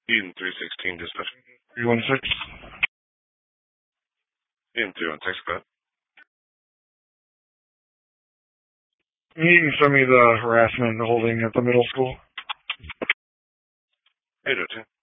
Eden 316, dispatch. 316. Eden 316, go ahead. You can send me the harassment and holding at the middle school. 802.